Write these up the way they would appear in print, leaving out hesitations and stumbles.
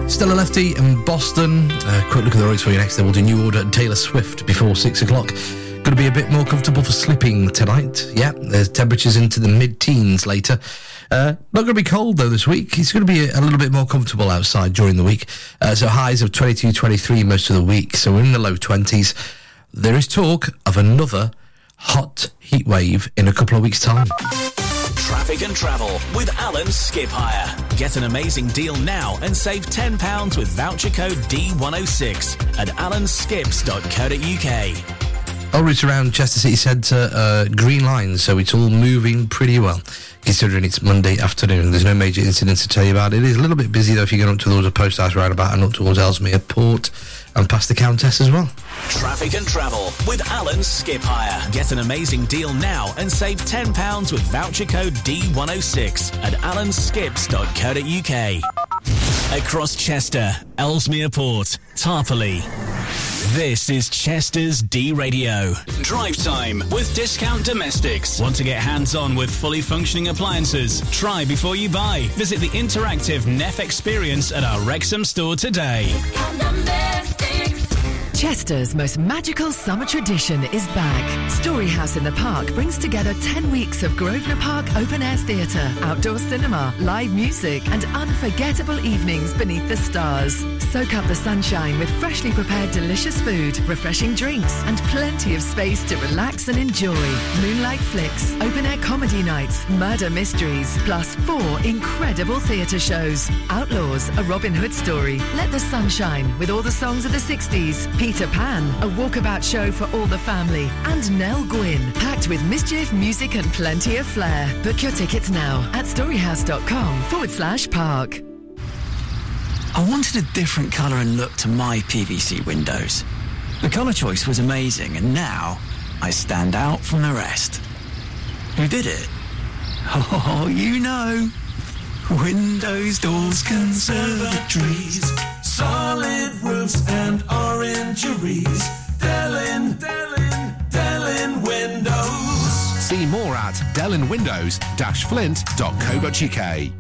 Stella Lefty and Boston. Quick look at the roads for you next. Then we'll do New Order and Taylor Swift before 6 o'clock. Going to be a bit more comfortable for slipping tonight. Yeah, there's temperatures into the mid-teens later. Not going to be cold, though, this week. It's going to be a little bit more comfortable outside during the week. So highs of 22, 23 most of the week. So we're in the low 20s. There is talk of another hot heat wave in a couple of weeks' time. Traffic and travel with Alan Skip Hire. Get an amazing deal now and save £10 with voucher code D106 at alanskips.co.uk. All routes around Chester City Centre, green lines, so it's all moving pretty well, considering it's Monday afternoon. There's no major incidents to tell you about. It is a little bit busy, though, if you're going up towards the Post House roundabout and up towards Ellesmere Port and past the Countess as well. Traffic and travel with Alan Skip Hire. Get an amazing deal now and save £10 with voucher code D106 at alanskips.co.uk. Across Chester, Ellesmere Port, Tarporley. This is Chester's D Radio. Drive time with Discount Domestics. Want to get hands-on with fully functioning appliances? Try before you buy. Visit the interactive Neff experience at our Wrexham store today. Chester's most magical summer tradition is back. Storyhouse in the Park brings together 10 weeks of Grosvenor Park open-air theatre, outdoor cinema, live music and unforgettable evenings beneath the stars. Soak up the sunshine with freshly prepared delicious food, refreshing drinks and plenty of space to relax and enjoy. Moonlight flicks, open-air comedy nights, murder mysteries, plus 4 incredible theatre shows. Outlaws, a Robin Hood story, Let the Sun Shine with all the songs of the 60s, Peter Pan, a walkabout show for all the family, and Nell Gwyn, packed with mischief, music and plenty of flair. Book your tickets now at storyhouse.com/park. I wanted a different colour and look to my PVC windows. The colour choice was amazing, and now I stand out from the rest. Who did it? Oh, you know. Windows, doors, conservatories, solid roofs and orangeries. Dellin Windows. See more at dellinwindows-flint.co.uk.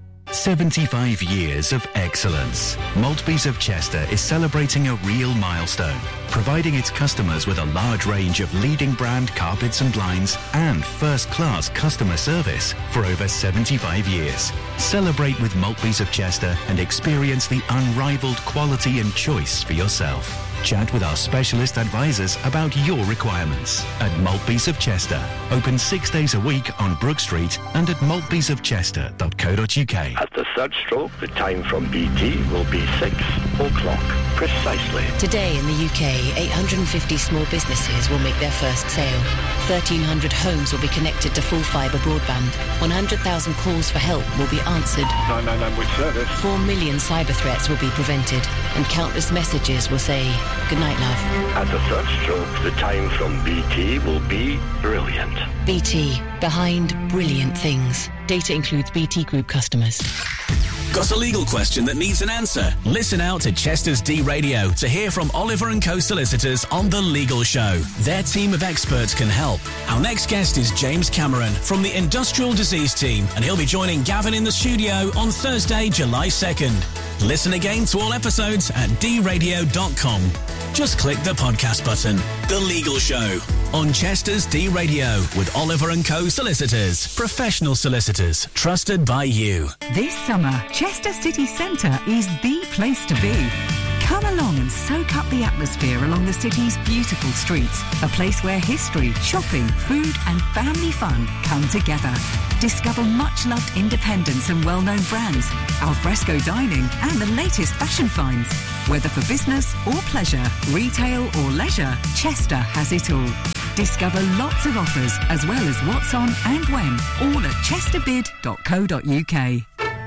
75 years of excellence. Maltby's of Chester is celebrating a real milestone, providing its customers with a large range of leading brand carpets and blinds and first-class customer service for over 75 years. Celebrate with Maltby's of Chester and experience the unrivaled quality and choice for yourself. Chat with our specialist advisors about your requirements at Maltby's of Chester. Open 6 days a week on Brook Street and at maltby'sofchester.co.uk. At the third stroke, the time from BT will be 6 o'clock precisely. Today in the UK, 850 small businesses will make their first sale. 1,300 homes will be connected to full fibre broadband. 100,000 calls for help will be answered. 999 with service. 4 million cyber threats will be prevented. And countless messages will say, "Good night, love." At the third stroke, the time from BT will be brilliant. BT, behind brilliant things. Data includes BT Group customers. Got a legal question that needs an answer? Listen out to Chester's D Radio to hear from Oliver & Co solicitors on The Legal Show. Their team of experts can help. Our next guest is James Cameron from the Industrial Disease Team, and he'll be joining Gavin in the studio on Thursday, July 2nd. Listen again to all episodes at dradio.com. Just click the podcast button. The Legal Show on Chester's D Radio with Oliver & Co solicitors. Professional solicitors trusted by you. This summer, Chester City Centre is the place to be. Come along and soak up the atmosphere along the city's beautiful streets. A place where history, shopping, food and family fun come together. Discover much-loved independents and well-known brands, alfresco dining and the latest fashion finds. Whether for business or pleasure, retail or leisure, Chester has it all. Discover lots of offers as well as what's on and when, all at chesterbid.co.uk.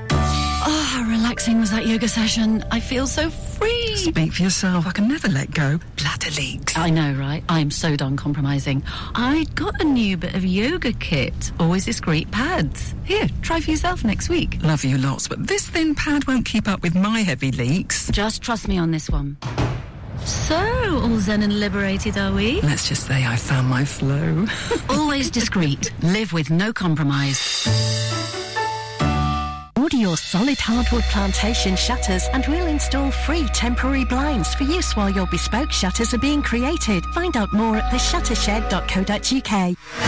Oh, how relaxing was that yoga session. I feel so free. Speak for yourself. I can never let go. Bladder leaks. I know, right? I'm so done compromising. I got a new bit of yoga kit. Always discreet pads. Here, try for yourself next week. Love you lots, but this thin pad won't keep up with my heavy leaks. Just trust me on this one. So, all zen and liberated, are we? Let's just say I found my flow. Always discreet. Live with no compromise. your solid hardwood plantation shutters and we'll install free temporary blinds for use while your bespoke shutters are being created. Find out more at theshuttershed.co.uk.